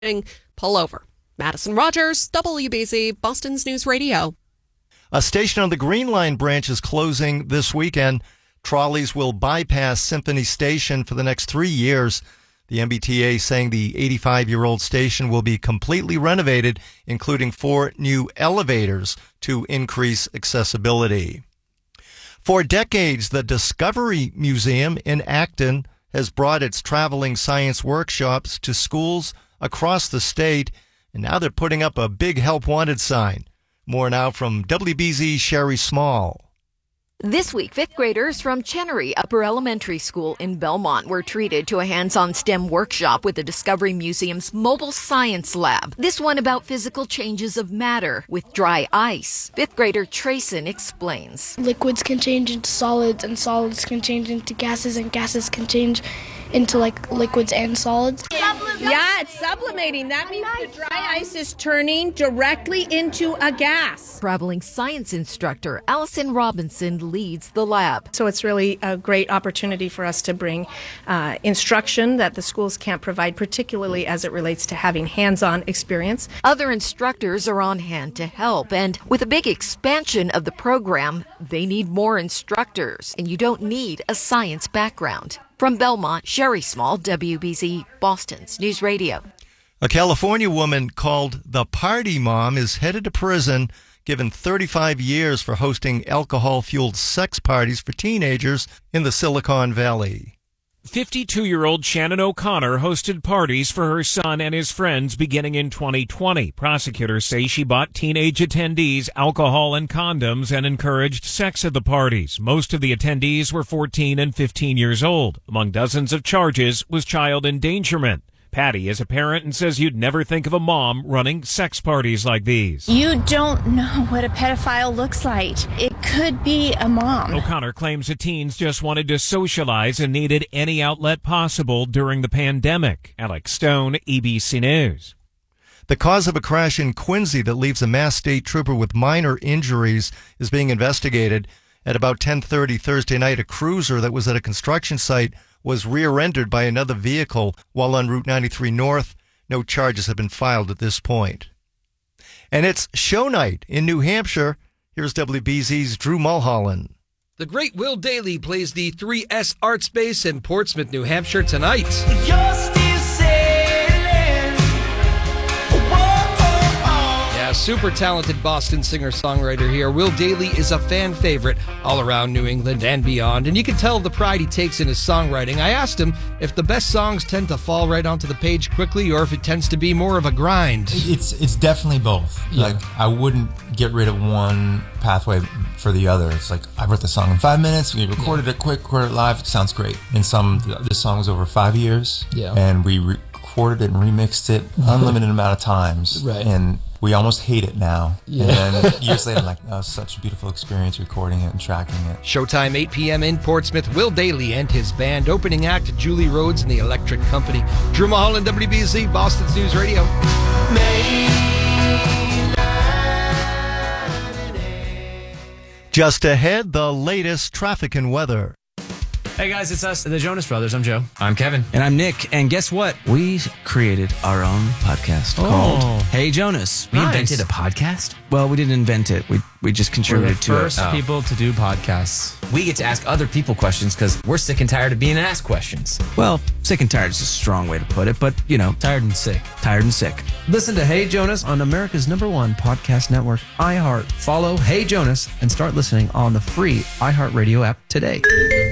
pull over. Madison Rogers, WBZ, Boston's News Radio. A station on the Green Line branch is closing this weekend. Trolleys will bypass Symphony Station for the next 3 years. The MBTA saying the 85-year-old station will be completely renovated, including 4 new elevators to increase accessibility. For decades, the Discovery Museum in Acton has brought its traveling science workshops to schools across the state, and now they're putting up a big help wanted sign. More now from WBZ's Sherry Small. This week, 5th graders from Chenery Upper Elementary School in Belmont were treated to a hands-on STEM workshop with the Discovery Museum's Mobile Science Lab. This one about physical changes of matter with dry ice. 5th grader Trayson explains. Liquids can change into solids, and solids can change into gases, and gases can change into liquids and solids. Yeah, it's sublimating. That means the dry ice is turning directly into a gas. Traveling science instructor Allison Robinson leads the lab. So it's really a great opportunity for us to bring instruction that the schools can't provide, particularly as it relates to having hands-on experience. Other instructors are on hand to help, and with a big expansion of the program, they need more instructors, and you don't need a science background. From Belmont, Sherry Small, WBZ, Boston's News Radio. A California woman called the Party Mom is headed to prison, given 35 years for hosting alcohol-fueled sex parties for teenagers in the Silicon Valley. 52-year-old Shannon O'Connor hosted parties for her son and his friends beginning in 2020. Prosecutors say she bought teenage attendees alcohol and condoms and encouraged sex at the parties. Most of the attendees were 14 and 15 years old. Among dozens of charges was child endangerment. Patty is a parent and says you'd never think of a mom running sex parties like these. You don't know what a pedophile looks like. It could be a mom. O'Connor claims the teens just wanted to socialize and needed any outlet possible during the pandemic. Alex Stone, ABC News. The cause of a crash in Quincy that leaves a Mass State Trooper with minor injuries is being investigated. At about 10:30 Thursday night, a cruiser that was at a construction site was rear-ended by another vehicle while on Route 93 North. No charges have been filed at this point. And it's show night in New Hampshire. Here's WBZ's Drew Mulholland. The great Will Dailey plays the 3S Art Space in Portsmouth, New Hampshire tonight. Super talented Boston singer-songwriter here. Will Dailey is a fan favorite all around New England and beyond, and you can tell the pride he takes in his songwriting. I asked him if the best songs tend to fall right onto the page quickly or if it tends to be more of a grind. It's definitely both. Yeah. Like, I wouldn't get rid of one pathway for the other. It's like, I wrote the song in 5 minutes, we recorded it quick, recorded it live, it sounds great. In some, this song was over 5 years, and we recorded it and remixed it unlimited amount of times. Right. And we almost hate it now. Yeah. And years later, I'm like, oh, such a beautiful experience recording it and tracking it. Showtime 8 p.m. in Portsmouth. Will Dailey and his band. Opening act, Julie Rhodes and the Electric Company. Drew Mulholland, WBZ, Boston's News Radio. Just ahead, the latest traffic and weather. Hey guys, it's us, the Jonas Brothers. I'm Joe. I'm Kevin. And I'm Nick. And guess what? We created our own podcast called Hey Jonas. We invented a podcast? Well, we didn't invent it. We just contributed to it. We're the first people to do podcasts. We get to ask other people questions because we're sick and tired of being asked questions. Well, sick and tired is a strong way to put it, but, you know. Tired and sick. Tired and sick. Listen to Hey Jonas on America's #1 podcast network, iHeart. Follow Hey Jonas and start listening on the free iHeartRadio app today.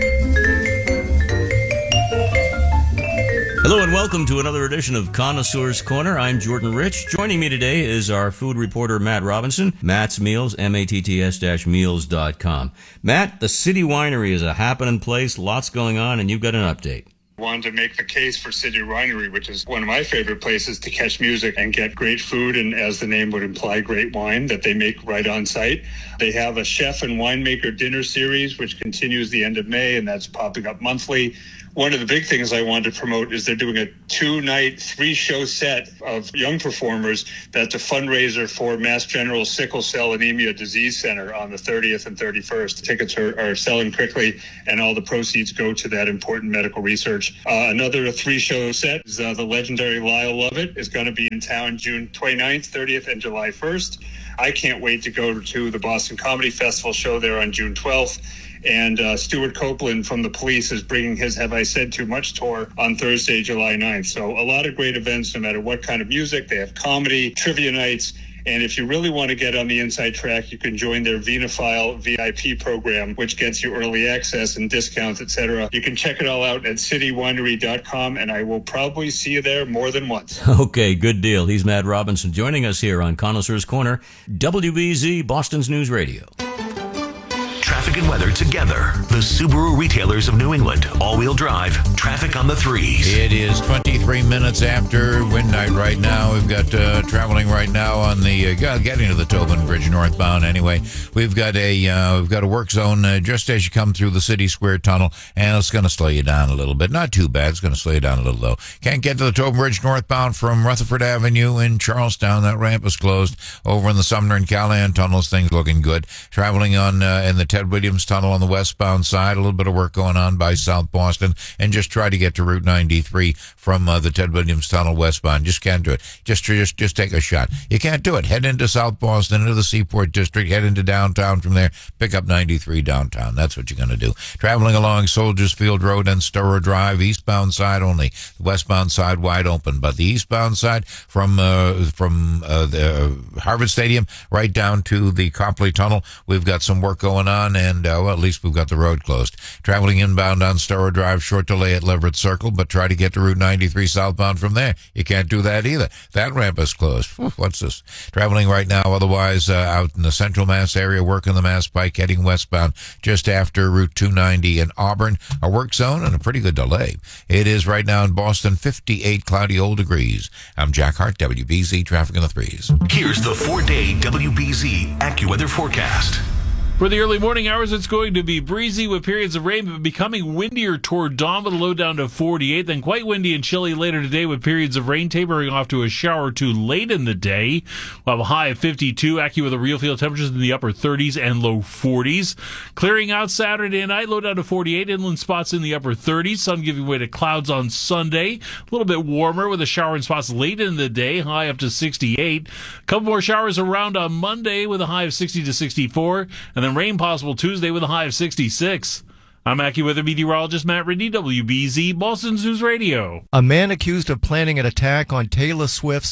Hello and welcome to another edition of Connoisseur's Corner. I'm Jordan Rich. Joining me today is our food reporter, Matt Robinson. Matt's Meals, matts-meals.com. Matt, the City Winery is a happening place, lots going on, and you've got an update. Wanted to make the case for City Winery, which is one of my favorite places to catch music and get great food, and as the name would imply, great wine that they make right on site. They have a chef and winemaker dinner series, which continues the end of May, and that's popping up monthly. one of the big things I wanted to promote is they're doing a 2-night, 3-show set of young performers. That's a fundraiser for Mass General Sickle Cell Anemia Disease Center on the 30th and 31st. Tickets are selling quickly, and all the proceeds go to that important medical research. Another 3-show set is the legendary Lyle Lovett is going to be in town June 29th, 30th, and July 1st. I can't wait to go to the Boston Comedy Festival show there on June 12th. And Stuart Copeland from The Police is bringing his Have I Said Too Much tour on Thursday, July 9th. So a lot of great events, no matter what kind of music. They have comedy, trivia nights. And if you really want to get on the inside track, you can join their Venophile VIP program, which gets you early access and discounts, etc. You can check it all out at citywinery.com, and I will probably see you there more than once. Okay, good deal. He's Matt Robinson joining us here on Connoisseur's Corner, WBZ, Boston's News Radio. Traffic and weather together. The Subaru retailers of New England. All-wheel drive. Traffic on the 3s. It is 23 minutes after midnight right now. We've got traveling right now on the getting to the Tobin Bridge northbound. Anyway, we've got a work zone just as you come through the City Square Tunnel, and it's going to slow you down a little bit. Not too bad. It's going to slow you down a little though. Can't get to the Tobin Bridge northbound from Rutherford Avenue in Charlestown. That ramp is closed. Over in the Sumner and Callahan tunnels, things looking good. Traveling on in the Ted Williams Tunnel on the westbound side, a little bit of work going on by South Boston, and just try to get to Route 93 from the Ted Williams Tunnel westbound. Just can't do it. Just take a shot. You can't do it. Head into South Boston, into the Seaport District, head into downtown from there, pick up 93 downtown. That's what you're going to do. Traveling along Soldiers Field Road and Storer Drive, eastbound side only. The westbound side wide open, but the eastbound side from the Harvard Stadium right down to the Copley Tunnel, we've got some work going on, and at least we've got the road closed. Traveling inbound on Storer Drive, short delay at Leverett Circle, but try to get to Route 93 southbound from there. You can't do that either. That ramp is closed. What's this? Traveling right now, otherwise out in the Central Mass area, working the Mass Pike, heading westbound just after Route 290 in Auburn. A work zone and a pretty good delay. It is right now in Boston, 58 cloudy old degrees. I'm Jack Hart, WBZ Traffic in the 3s. Here's the 4-day WBZ AccuWeather forecast. For the early morning hours, it's going to be breezy with periods of rain, but becoming windier toward dawn with a low down to 48. Then quite windy and chilly later today with periods of rain tapering off to a shower or two late in the day. We'll have a high of 52. AccuWeather real field temperatures in the upper 30s and low 40s. Clearing out Saturday night, low down to 48. Inland spots in the upper 30s. Sun giving way to clouds on Sunday. A little bit warmer with a shower in spots late in the day, high up to 68. A couple more showers around on Monday with a high of 60 to 64. And then rain possible Tuesday with a high of 66. I'm AccuWeather meteorologist Matt Ridney, WBZ, Boston's News Radio. A man accused of planning an attack on Taylor Swift's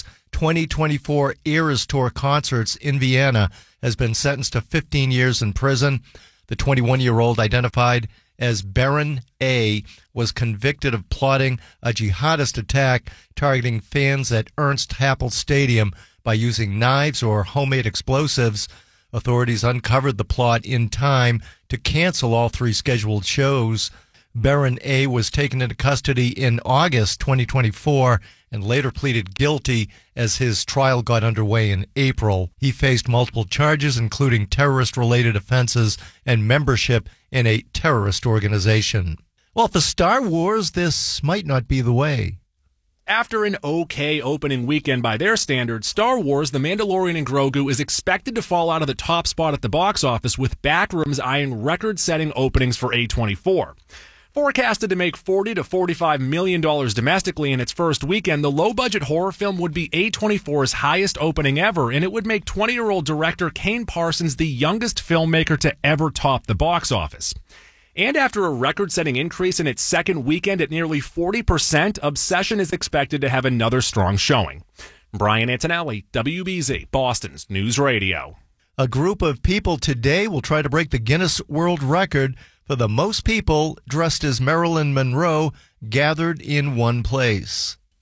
2024 Eras Tour concerts in Vienna has been sentenced to 15 years in prison. The 21-year-old, identified as Baron A., was convicted of plotting a jihadist attack targeting fans at Ernst Happel Stadium by using knives or homemade explosives. Authorities uncovered the plot in time to cancel all 3 scheduled shows. Baron A. was taken into custody in August 2024 and later pleaded guilty as his trial got underway in April. He faced multiple charges, including terrorist-related offenses and membership in a terrorist organization. Well, for Star Wars, this might not be the way. After an okay opening weekend by their standards, Star Wars: The Mandalorian and Grogu is expected to fall out of the top spot at the box office, with Backrooms eyeing record-setting openings for A24. Forecasted to make $40 to $45 million domestically in its first weekend, the low-budget horror film would be A24's highest opening ever, and it would make 20-year-old director Kane Parsons the youngest filmmaker to ever top the box office. And after a record-setting increase in its second weekend at nearly 40%, Obsession is expected to have another strong showing. Brian Antonelli, WBZ, Boston's News Radio. A group of people today will try to break the Guinness World Record for the most people dressed as Marilyn Monroe gathered in one place.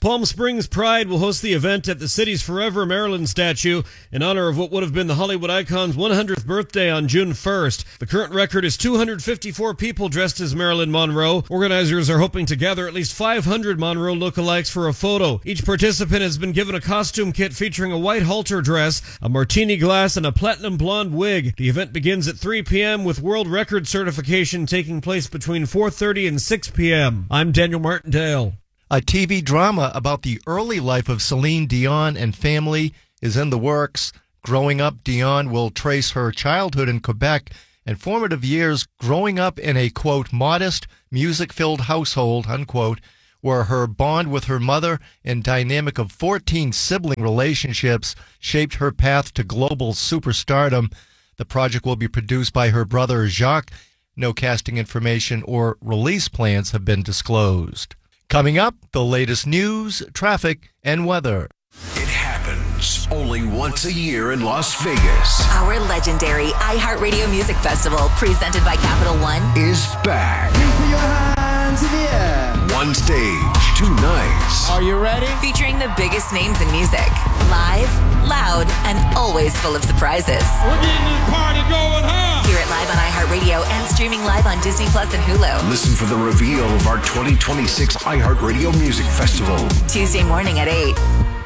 Palm Springs Pride will host the event at the city's Forever Maryland statue in honor of what would have been the Hollywood icon's 100th birthday on June 1st. The current record is 254 people dressed as Marilyn Monroe. Organizers are hoping to gather at least 500 Monroe lookalikes for a photo. Each participant has been given a costume kit featuring a white halter dress, a martini glass, and a platinum blonde wig. The event begins at 3 p.m. with world record certification taking place between 4:30 and 6 p.m. I'm Daniel Martindale. A TV drama about the early life of Celine Dion and family is in the works. Growing up, Dion will trace her childhood in Quebec and formative years growing up in a, quote, modest, music-filled household, unquote, where her bond with her mother and dynamic of 14 sibling relationships shaped her path to global superstardom. The project will be produced by her brother Jacques. No casting information or release plans have been disclosed. Coming up, the latest news, traffic, and weather. It happens only once a year in Las Vegas. Our legendary iHeartRadio Music Festival, presented by Capital One, Is back. One stage, 2 nights. Are you ready? Featuring the biggest names in music. Live, loud, and always full of surprises. We're getting this party going, huh? Hear it live on iHeartRadio and streaming live on Disney Plus and Hulu. Listen for the reveal of our 2026 iHeartRadio Music Festival. Tuesday morning at 8.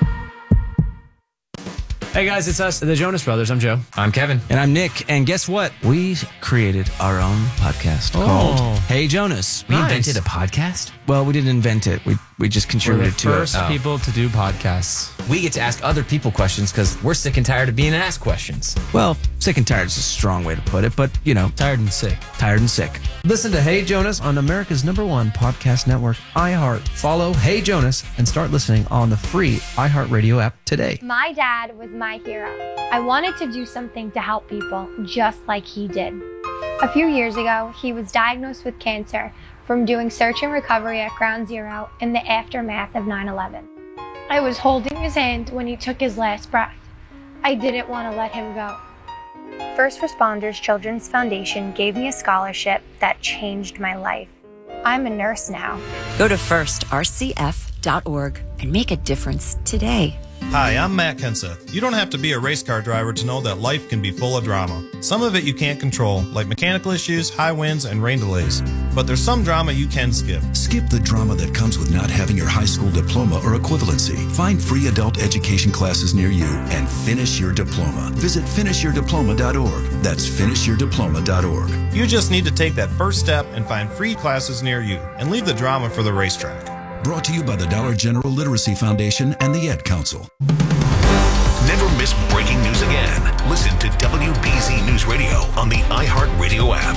Hey guys, it's us, the Jonas Brothers. I'm Joe. I'm Kevin. And I'm Nick. And guess what? We created our own podcast called Hey Jonas. We invented a podcast? Well, we didn't invent it. We just contributed to it. We're the first people to do podcasts. We get to ask other people questions because we're sick and tired of being asked questions. Well, sick and tired is a strong way to put it, but, you know. Tired and sick. Tired and sick. Listen to Hey Jonas on America's #1 podcast network, iHeart. Follow Hey Jonas and start listening on the free iHeartRadio app today. My dad was my hero. I wanted to do something to help people just like he did. A few years ago, he was diagnosed with cancer from doing search and recovery at Ground Zero in the aftermath of 9/11. I was holding his hand when he took his last breath. I didn't want to let him go. First Responders Children's Foundation gave me a scholarship that changed my life. I'm a nurse now. Go to firstrcf.org and make a difference today. Hi, I'm Matt Kenseth. You don't have to be a race car driver to know that life can be full of drama. Some of it you can't control, like mechanical issues, high winds, and rain delays. But there's some drama you can skip. Skip the drama that comes with not having your high school diploma or equivalency. Find free adult education classes near you and finish your diploma. Visit finishyourdiploma.org. That's finishyourdiploma.org. You just need to take that first step and find free classes near you and leave the drama for the racetrack. Brought to you by the Dollar General Literacy Foundation and the Ed Council. Never miss breaking news again. Listen to WBZ News Radio on the iHeartRadio app.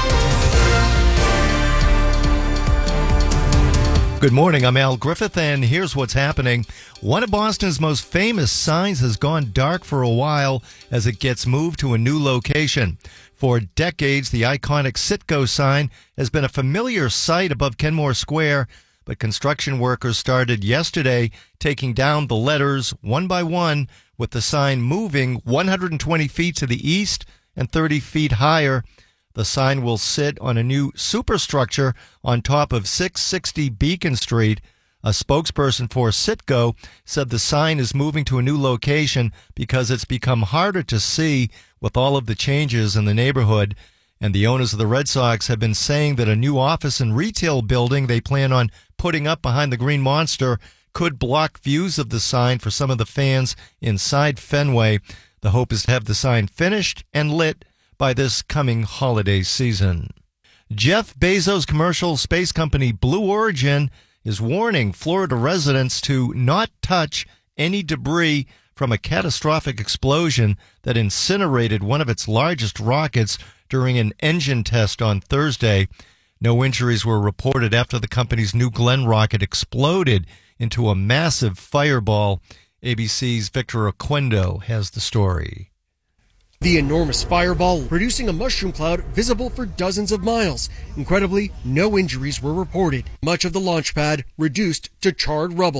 Good morning, I'm Al Griffith, and here's what's happening. One of Boston's most famous signs has gone dark for a while as it gets moved to a new location. For decades, the iconic Citgo sign has been a familiar sight above Kenmore Square, but construction workers started yesterday taking down the letters one by one, with the sign moving 120 feet to the east and 30 feet higher. The sign will sit on a new superstructure on top of 660 Beacon Street. A spokesperson for Citgo said the sign is moving to a new location because it's become harder to see with all of the changes in the neighborhood. And the owners of the Red Sox have been saying that a new office and retail building they plan on putting up behind the Green Monster could block views of the sign for some of the fans inside Fenway. The hope is to have the sign finished and lit by this coming holiday season. Jeff Bezos' commercial space company Blue Origin is warning Florida residents to not touch any debris from a catastrophic explosion that incinerated one of its largest rockets during an engine test on Thursday. No injuries were reported after the company's New Glenn rocket exploded into a massive fireball. ABC's Victor Oquendo has the story. The enormous fireball producing a mushroom cloud visible for dozens of miles. Incredibly, no injuries were reported. Much of the launch pad reduced to charred rubble.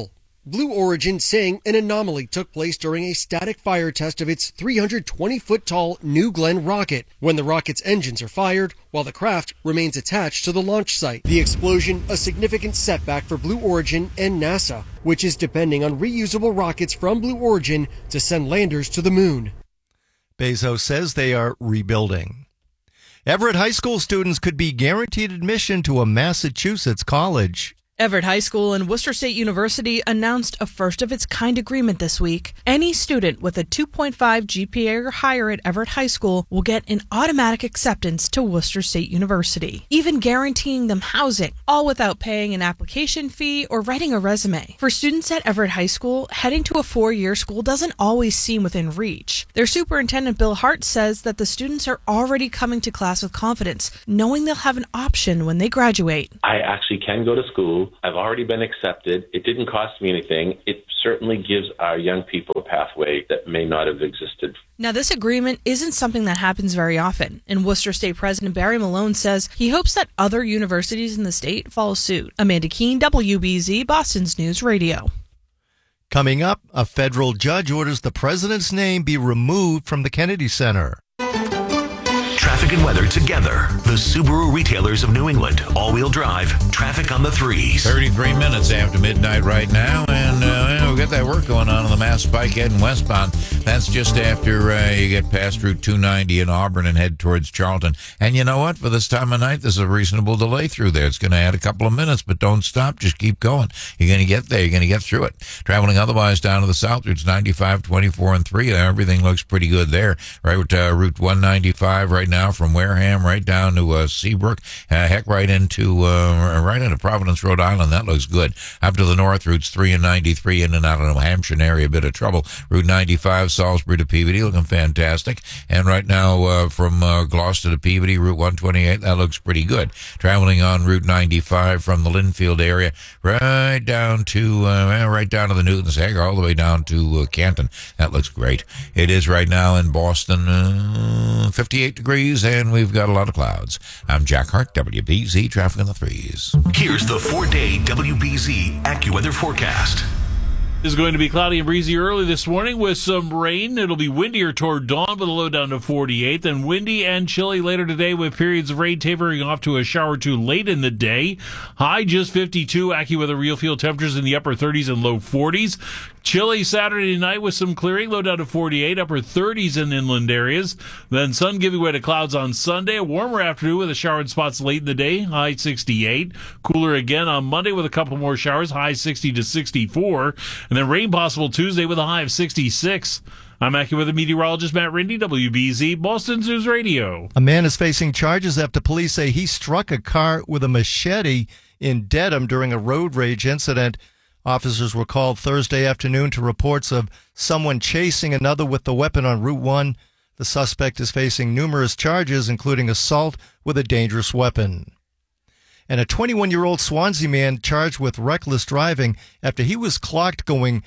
Blue Origin saying an anomaly took place during a static fire test of its 320-foot-tall New Glenn rocket when the rocket's engines are fired while the craft remains attached to the launch site. The explosion, a significant setback for Blue Origin and NASA, which is depending on reusable rockets from Blue Origin to send landers to the moon. Bezos says they are rebuilding. Everett High School students could be guaranteed admission to a Massachusetts college. Everett High School and Worcester State University announced a first-of-its-kind agreement this week. Any student with a 2.5 GPA or higher at Everett High School will get an automatic acceptance to Worcester State University, even guaranteeing them housing, all without paying an application fee or writing a resume. For students at Everett High School, heading to a four-year school doesn't always seem within reach. Their superintendent, Bill Hart, says that the students are already coming to class with confidence, knowing they'll have an option when they graduate. I actually can go to school. I've already been accepted. It didn't cost me anything. It certainly gives our young people a pathway that may not have existed. Now, this agreement isn't something that happens very often, and Worcester State President Barry Malone says he hopes that other universities in the state follow suit. Amanda Keene, WBZ, Boston's News Radio. Coming up, a federal judge orders the president's name be removed from the Kennedy Center. Traffic and weather together. The Subaru retailers of New England. All-wheel drive. Traffic on the 3s. 33 minutes after midnight right now, and we've got that work going on the Mass Pike heading westbound. That's just after you get past Route 290 in Auburn and head towards Charlton. And you know what? For this time of night, there's a reasonable delay through there. It's going to add a couple of minutes, but don't stop. Just keep going. You're going to get there. You're going to get through it. Traveling otherwise down to the south, routes 95, 24, and 3. Everything looks pretty good there. Right with Route 195 right now from Wareham right down to Seabrook, heck, right into Providence, Rhode Island. That looks good. Up to the north, routes 3 and 93 in and out of New Hampshire area, a bit of trouble. Route 95, Salisbury to Peabody, looking fantastic. And right now from Gloucester to Peabody, Route 128, that looks pretty good. Traveling on Route 95 from the Linfield area right down to the Newton's Egg, all the way down to Canton. That looks great. It is right now in Boston, 58 degrees, and we've got a lot of clouds. I'm Jack Hart, WBZ, traffic on the 3s. Here's the 4-day WBZ AccuWeather forecast. It's going to be cloudy and breezy early this morning with some rain. It'll be windier toward dawn with a low down to 48. Then windy and chilly later today with periods of rain tapering off to a shower or two late in the day. High just 52. AccuWeather real feel temperatures in the upper 30s and low 40s. Chilly Saturday night with some clearing, low down to 48, upper 30s in inland areas. Then sun giving way to clouds on Sunday. A warmer afternoon with a shower in spots late in the day, high 68. Cooler again on Monday with a couple more showers, high 60 to 64. And then rain possible Tuesday with a high of 66. I'm AccuWeather meteorologist Matt Rindy, WBZ, Boston's News Radio. A man is facing charges after police say he struck a car with a machete in Dedham during a road rage incident. Officers were called Thursday afternoon to reports of someone chasing another with the weapon on Route 1. The suspect is facing numerous charges, including assault with a dangerous weapon. And a 21-year-old Swansea man charged with reckless driving after he was clocked going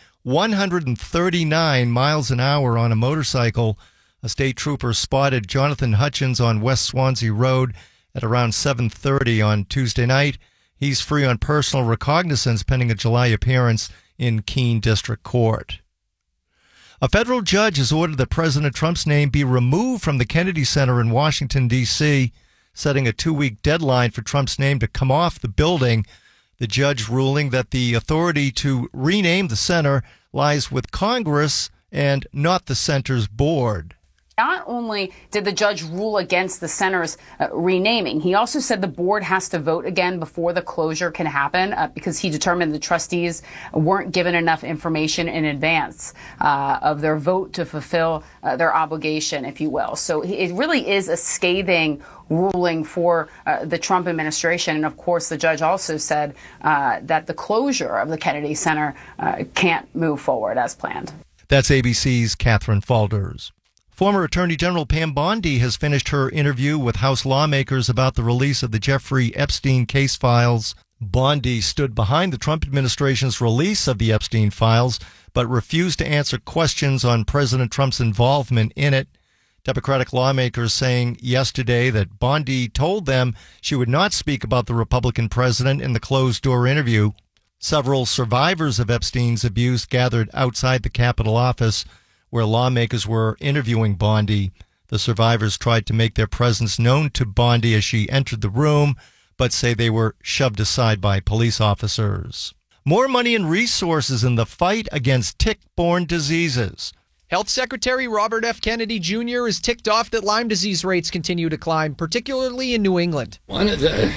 139 miles an hour on a motorcycle. A state trooper spotted Jonathan Hutchins on West Swansea Road at around 7:30 on Tuesday night. He's free on personal recognizance pending a July appearance in Keene District Court. A federal judge has ordered that President Trump's name be removed from the Kennedy Center in Washington, D.C., setting a 2-week deadline for Trump's name to come off the building. The judge ruling that the authority to rename the center lies with Congress and not the center's board. Not only did the judge rule against the center's renaming, he also said the board has to vote again before the closure can happen because he determined the trustees weren't given enough information in advance of their vote to fulfill their obligation, if you will. So it really is a scathing ruling for the Trump administration. And of course, the judge also said that the closure of the Kennedy Center can't move forward as planned. That's ABC's Catherine Falders. Former Attorney General Pam Bondi has finished her interview with House lawmakers about the release of the Jeffrey Epstein case files. Bondi stood behind the Trump administration's release of the Epstein files, but refused to answer questions on President Trump's involvement in it. Democratic lawmakers saying yesterday that Bondi told them she would not speak about the Republican president in the closed-door interview. Several survivors of Epstein's abuse gathered outside the Capitol office where lawmakers were interviewing Bondi. The survivors tried to make their presence known to Bondi as she entered the room, but say they were shoved aside by police officers. More money and resources in the fight against tick-borne diseases. Health Secretary Robert F. Kennedy Jr. is ticked off that Lyme disease rates continue to climb, particularly in New England. One of the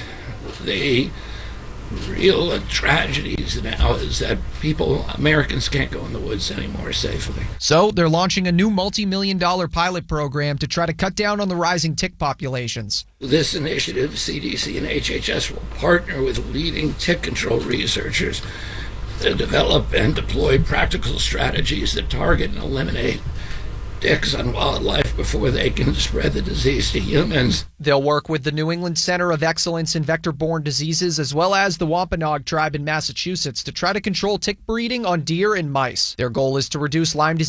real tragedies now is that Americans can't go in the woods anymore safely. So they're launching a new multi-million-dollar pilot program to try to cut down on the rising tick populations. This initiative, CDC and HHS will partner with leading tick control researchers to develop and deploy practical strategies that target and eliminate ticks on wildlife before they can spread the disease to humans. They'll work with the New England Center of Excellence in Vector-Borne Diseases as well as the Wampanoag tribe in Massachusetts to try to control tick breeding on deer and mice. Their goal is to reduce Lyme disease